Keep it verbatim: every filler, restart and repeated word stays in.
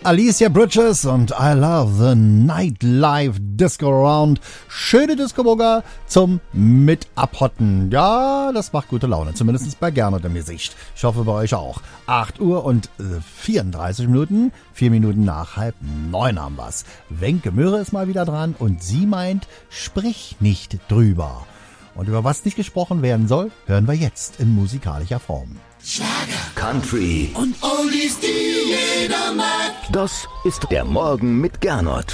Alicia Bridges und I Love the Nightlife Disco Around. Schöne Disco-Burger zum Mit-Abhotten. Ja, das macht gute Laune, zumindest bei Gernot im Gesicht. Ich hoffe bei euch auch. acht Uhr und vierunddreißig Minuten, vier Minuten nach halb neun haben wir's. Wenke Möhre ist mal wieder dran und sie meint, sprich nicht drüber. Und über was nicht gesprochen werden soll, hören wir jetzt in musikalischer Form. Schlager, Country und Oldies, die jeder mag. Das ist der Morgen mit Gernot.